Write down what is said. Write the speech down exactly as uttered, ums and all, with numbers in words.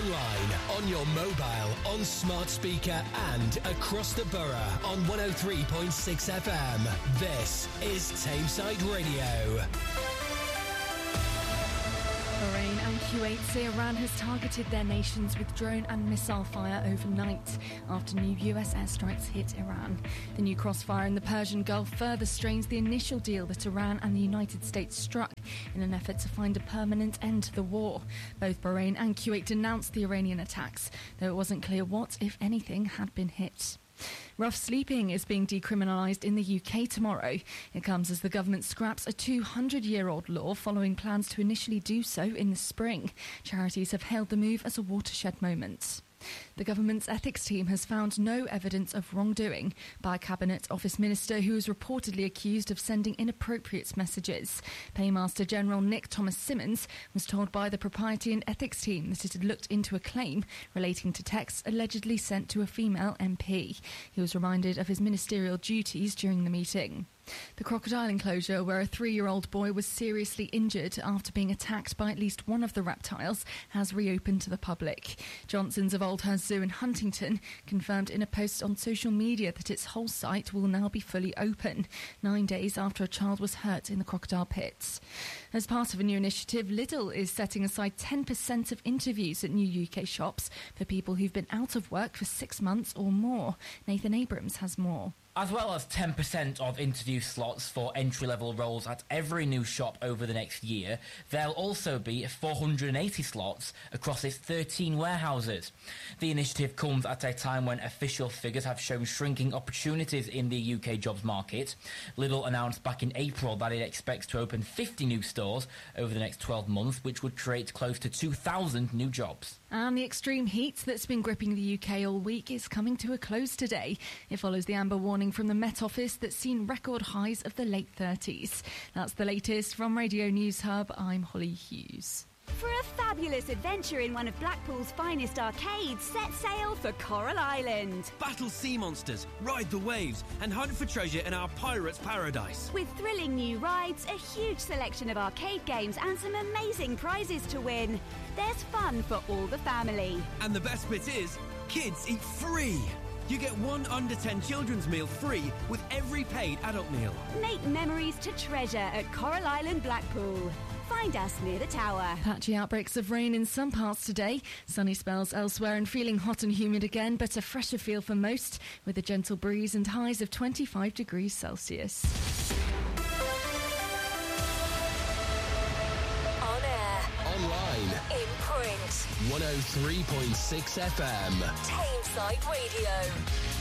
online, on your mobile, on smart speaker and across the borough on one oh three point six F M. This is Tameside Radio. Bahrain and Kuwait say Iran has targeted their nations with drone and missile fire overnight after new U S airstrikes hit Iran. The new crossfire in the Persian Gulf further strains the initial deal that Iran and the United States struck in an effort to find a permanent end to the war. Both Bahrain and Kuwait denounced the Iranian attacks, though it wasn't clear what, if anything, had been hit. Rough sleeping is being decriminalised in the U K tomorrow. It comes as the government scraps a two hundred year old law following plans to initially do so in the spring. Charities have hailed the move as a watershed moment. The government's ethics team has found no evidence of wrongdoing by a Cabinet Office minister who is reportedly accused of sending inappropriate messages. Paymaster General Nick Thomas Simmons was told by the Propriety and Ethics team that it had looked into a claim relating to texts allegedly sent to a female M P. He was reminded of his ministerial duties during the meeting. The crocodile enclosure where a three-year-old boy was seriously injured after being attacked by at least one of the reptiles has reopened to the public. Johnson's of Oldhurst Zoo in Huntington confirmed in a post on social media that its whole site will now be fully open, nine days after a child was hurt in the crocodile pits. As part of a new initiative, Lidl is setting aside ten percent of interviews at new U K shops for people who've been out of work for six months or more. Nathan Abrams has more. As well as ten percent of interview slots for entry-level roles at every new shop over the next year, there'll also be four hundred eighty slots across its thirteen warehouses. The initiative comes at a time when official figures have shown shrinking opportunities in the U K jobs market. Lidl announced back in April that it expects to open fifty new stores over the next twelve months, which would create close to two thousand new jobs. And the extreme heat that's been gripping the U K all week is coming to a close today. It follows the amber warning from the Met Office that's seen record highs of the late thirties. That's the latest from Radio News Hub. I'm Holly Hughes. For a fabulous adventure in one of Blackpool's finest arcades, set sail for Coral Island. Battle sea monsters, ride the waves, and hunt for treasure in our pirate's paradise. With thrilling new rides, a huge selection of arcade games, and some amazing prizes to win. There's fun for all the family. And the best bit is, kids eat free. You get one under ten children's meal free with every paid adult meal. Make memories to treasure at Coral Island, Blackpool. Find us near the tower. Patchy outbreaks of rain in some parts today. Sunny spells elsewhere and feeling hot and humid again, but a fresher feel for most with a gentle breeze and highs of twenty-five degrees Celsius. On air. Online. In print. one oh three point six F M. Tameside Radio.